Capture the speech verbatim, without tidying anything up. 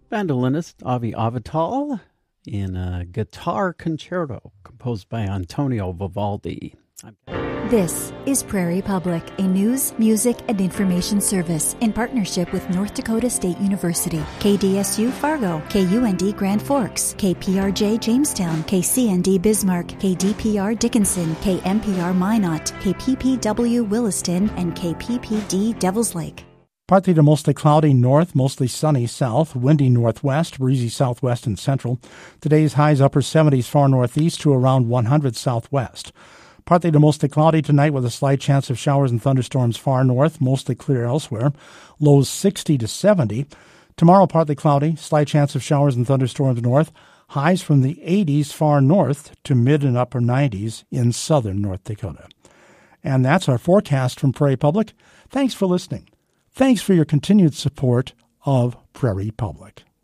Bandolinist Avi Avital in a guitar concerto composed by Antonio Vivaldi. This is Prairie Public, a news, music, and information service in partnership with North Dakota State University, K D S U Fargo, K U N D Grand Forks, K P R J Jamestown, K C N D Bismarck, K D P R Dickinson, K M P R Minot, K P P W Williston, and K P P D Devils Lake. Partly to mostly cloudy north, mostly sunny south, windy northwest, breezy southwest and central. Today's highs upper seventies far northeast to around one hundred southwest. Partly to mostly cloudy tonight with a slight chance of showers and thunderstorms far north, mostly clear elsewhere. Lows sixty to seventy. Tomorrow partly cloudy, slight chance of showers and thunderstorms north. Highs from the eighties far north to mid and upper nineties in southern North Dakota. And that's our forecast from Prairie Public. Thanks for listening. Thanks for your continued support of Prairie Public.